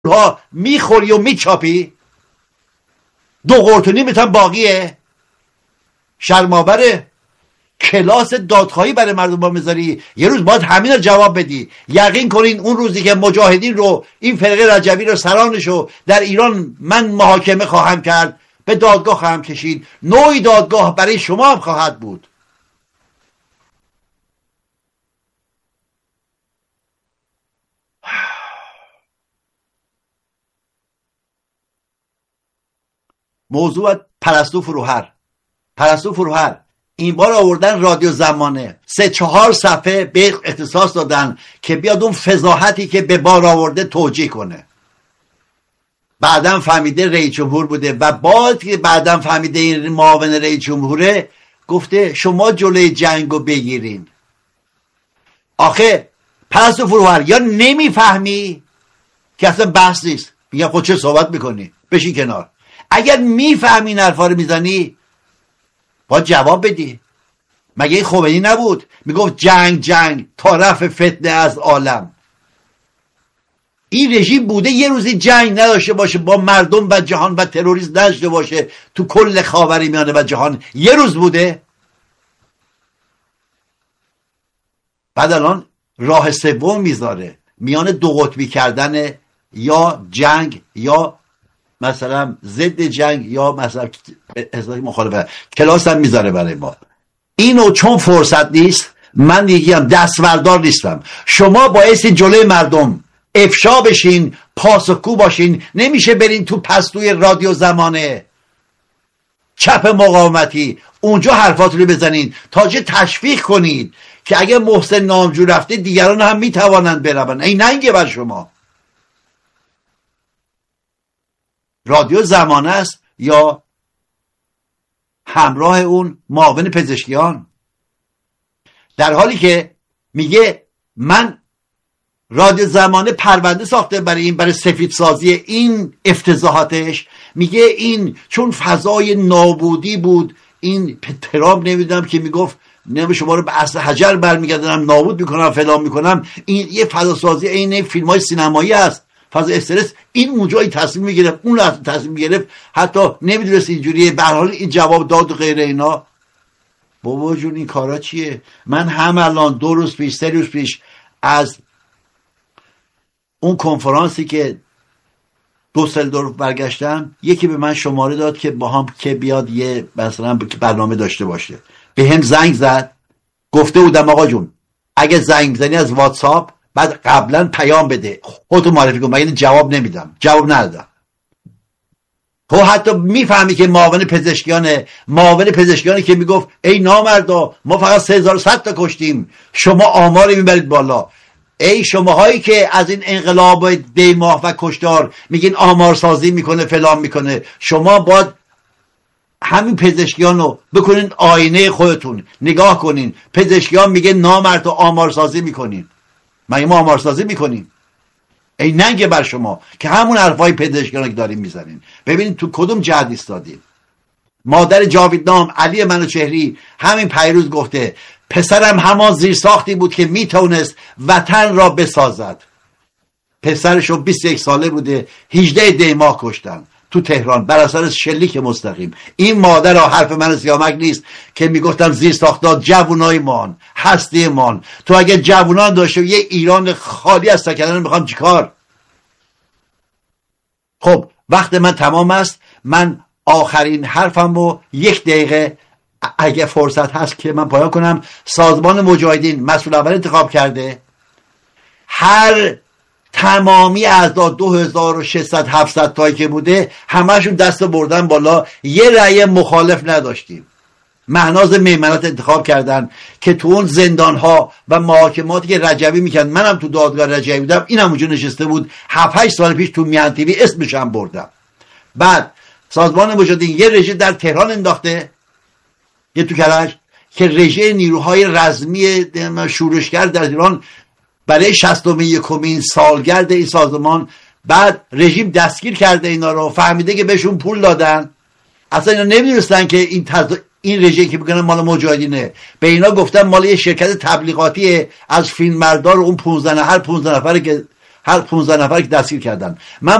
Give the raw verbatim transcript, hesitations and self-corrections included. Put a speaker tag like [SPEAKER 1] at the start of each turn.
[SPEAKER 1] ها میخوری و میچاپی؟ دو قرتونی میتن باقیه؟ شرماوره. کلاس دادخواهی برای مردم با میذاری، یه روز باید همین رو جواب بدی. یقین کنین اون روزی که مجاهدین رو، این فرقه رجوی رو، سرانش رو در ایران من محاکمه خواهم کرد، به دادگاه خواهم کشید، نوعی دادگاه برای شما هم خواهد بود. موضوع پرستو فروهر. پرستو فروهر این بار آوردن رادیو زمانه، سه چهار صفحه به اختصاص دادن که بیاد اون فضاحتی که به بار آورده توجیه کنه. بعدم فهمیده رئیس جمهور بوده و بعد که بعدم فهمیده این معاون رئیس جمهوره، گفته شما جلوی جنگو بگیرین. آخه پرستو فروهر یا نمیفهمی که اصلا بحث نیست، میگم خود چه صحبت میکنی، بشین کنار. اگر میفهمی این حرفا رو میزنی باید جواب بدی. مگه این خمینی نبود میگفت جنگ جنگ تا رفع فتنه از عالم؟ این رژیم بوده یه روزی جنگ نداشته باشه با مردم و جهان و تروریسم نداشته باشه تو کل خاورمیانه و جهان؟ یه روز بوده؟ بعد الان راه سوم میذاره، میان دو قطبی کردن، یا جنگ یا مثلا ضد جنگ یا مثلا حزب مخالفت. کلاس هم میذاره برای ما. اینو چون فرصت نیست، من دیگه هم دستوردار نیستم. شما باعث جلوی مردم افشا بشین، پاسخگو باشین. نمیشه برین تو پستوی رادیو زمانه چپ مقاومتی اونجا حرفات رو بزنین، تاجه تشویق کنید که اگه محسن نامجو رفته دیگران هم میتوانند برون. این ننگه بر شما. رادیو زمانه است یا همراه اون معاون پزشکیان، در حالی که میگه من رادیو زمانه پرونده ساخته برای این، برای سفید سازی این افتضاحاتش. میگه این چون فضای نابودی بود، این ترامپ نمیدونم که میگفت نمی شما رو به اصل حجر برمیگردنم، نابود میکنم، فلان میکنم. این یه فضا سازی این فیلم های سینمایی است، فاز استرس. این اونجایی تصمیم میگرفت، اون لحظه تصمیم میگرفت، حتی نمیدونست اینجوریه، به هر حال این جواب داد و غیر اینا. بابا جون این کارا چیه؟ من هم الان دو روز پیش سه روز پیش از اون کنفرانسی که دوسلدورف برگشتم، یکی به من شماره داد که با هم که بیاد یه مثلا برنامه داشته باشه. به هم زنگ زد، گفته بودم آقا جون اگه زنگ زنی از واتساپ بعد قبلا پیام بده، خودتو معرفی کن. من جواب نمیدم، جواب ندادم. تو حتی میفهمی که معاون پزشکیانه، معاون پزشکیانه که میگفت ای نامردا ما فقط سه هزار و صد تا کشتیم، شما آماری میبرید بالا. ای شماهایی که از این انقلاب دیماه و کشتار میگین آمارسازی میکنه فلان میکنه، شما باید همین پزشکیانو بکنین آینه خودتون، نگاه کنین. پزشکیان میگه نامرد و آمارسازی میکنین، مگه ما آمارسازی میکنیم؟ ای ننگه بر شما که همون حرفای پزشکیان که داریم میزنین. ببینید تو کدوم جهت ایستادیم. مادر جاویدنام علی منوچهری همین پیروز گفته پسرم همان زیرساختی بود که میتونست وطن را بسازد. پسرشو بیست و یک ساله بوده، هجده دی ماه کشتن تو تهران بر اثر شلیک مستقیم. این مادر ها حرف من سیامک نیست که میگفتم زیرساختات جوونای مان، هستی مان. تو اگه جوونان داشته یه ایران خالی از سکنه میخوام چیکار؟ خب وقت من تمام است. من آخرین حرفم رو یک دقیقه اگه فرصت هست که من پایان کنم. سازمان مجاهدین مسئول اول انتخاب کرده. هر تمامی اعضا دو هزار و ششصد هفتصد تایی که بوده همشون دست بردن بالا، یه رأی مخالف نداشتیم. مهناز میمنت انتخاب کردن که تو اون زندان ها و محاکماتی که رجوی میکرد، منم تو دادگاه رجوی بودم، اینم اونجا نشسته بود. هفت هشت سال پیش تو میان تیوی اسمش هم بردم. بعد سازمان مجاهدین یه رژه در تهران انداخته، یه تو کرج، که رژه نیروهای رزمی شورشگر در ایران برای شصتم یکمین سالگرد این سازمان. بعد رژیم دستگیر کرده اینا رو، فهمیده که بهشون پول دادن. اصلا اینا نمیدونستن که این تز... این رژه که میگن مال مجاهدینه. به اینا گفتن مال یه شرکت تبلیغاتیه از فیلمبردار، اون پانزده هر پانزده نفره که هر پانزده نفر که دستگیر کردن. من